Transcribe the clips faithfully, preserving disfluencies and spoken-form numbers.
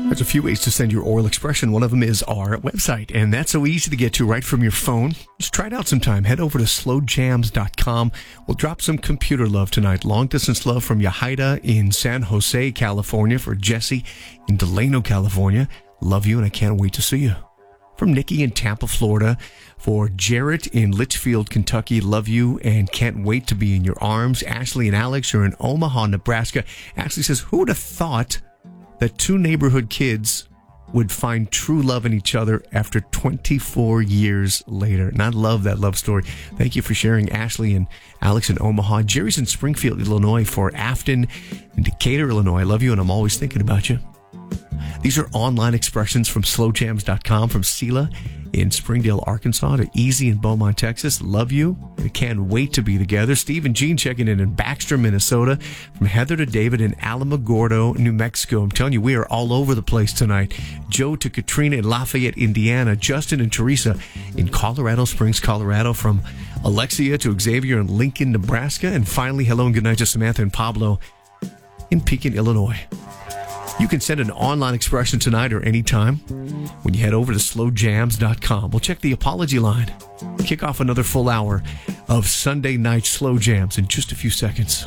There's a few ways to send your oral expression. One of them is our website, and that's so easy to get to right from your phone. Just try it out sometime. Head over to slow jams dot com. We'll drop some computer love tonight. Long-distance love from Yahida in San Jose, California, for Jesse in Delano, California. Love you, and I can't wait to see you. From Nikki in Tampa, Florida, for Jarrett in Litchfield, Kentucky. Love you and can't wait to be in your arms. Ashley and Alex are in Omaha, Nebraska. Ashley says, who would have thought that two neighborhood kids would find true love in each other after twenty-four years later? And I love that love story. Thank you for sharing, Ashley and Alex in Omaha. Jerry's in Springfield, Illinois, for Afton in Decatur, Illinois. I love you, and I'm always thinking about you. These are online expressions from slow jams dot com. From Sela in Springdale, Arkansas, to Easy in Beaumont, Texas. Love you. I can't wait to be together. Steve and Jean checking in in Baxter, Minnesota. From Heather to David in Alamogordo, New Mexico. I'm telling you, we are all over the place tonight. Joe to Katrina in Lafayette, Indiana. Justin and Teresa in Colorado Springs, Colorado. From Alexia to Xavier in Lincoln, Nebraska. And finally, hello and good night to Samantha and Pablo in Pekin, Illinois. You can send an online expression tonight or anytime when you head over to slow jams dot com. We'll check the apology line. Kick off another full hour of Sunday night Slow Jams in just a few seconds.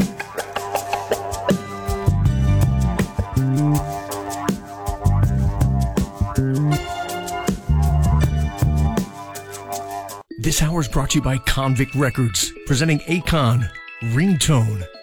This hour is brought to you by Convict Records, presenting Akon, Ringtone.